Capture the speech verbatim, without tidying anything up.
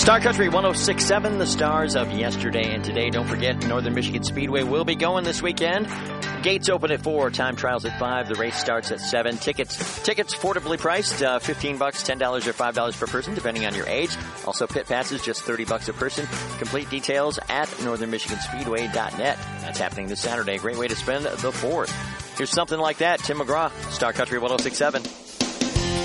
Star Country one oh six point seven, the stars of yesterday and today. Don't forget, Northern Michigan Speedway will be going this weekend. Gates open at four, time trials at five. The race starts at seven. Tickets tickets affordably priced, uh, fifteen bucks, ten dollars, or five dollars per person, depending on your age. Also, pit passes, just thirty bucks a person. Complete details at northern michigan speedway dot net. That's happening this Saturday. Great way to spend the fourth. Here's something like that. Tim McGraw, Star Country one oh six point seven.